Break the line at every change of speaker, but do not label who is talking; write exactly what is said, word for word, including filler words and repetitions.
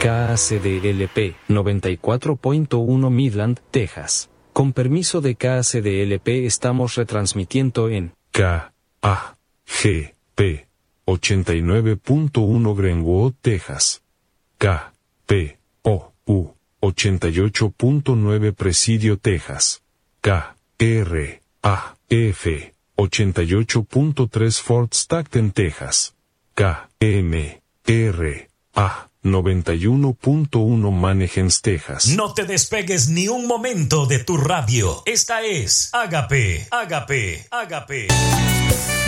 K A C D L P noventa y cuatro punto uno Midland, Texas. Con permiso de K A C D L P estamos retransmitiendo en
K A G P ochenta y nueve punto uno Greenwood, Texas. K P O U ochenta y ocho punto nueve Presidio, Texas. K R A F ochenta y ocho punto tres Fort Stockton, Texas. K M R A noventa y uno punto uno Manahems, Texas.
No te despegues ni un momento de tu radio. Esta es Agape, Agape, Agape.